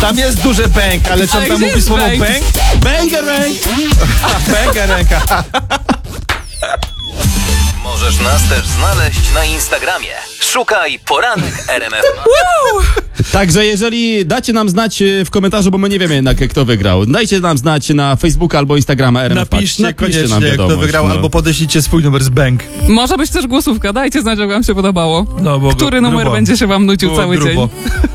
Tam jest duże bęk, ale czy on Ale tam gdzie mówi jest słowo bęk? bęk? Bęgerek! Bęgereka. Możesz nas też znaleźć na Instagramie. Szukaj Poranek RMF. Także jeżeli dacie nam znać w komentarzu, bo my nie wiemy jednak kto wygrał, dajcie nam znać na Facebooka albo Instagrama RMF. Napiszcie nam koniecznie, kto wiadomość, wygrał, no. albo podeślijcie swój numer z bęk. Może być też głosówka, dajcie znać, jak wam się podobało. No, bo Który numer grubo. będzie się wam nucił Było cały grubo. dzień.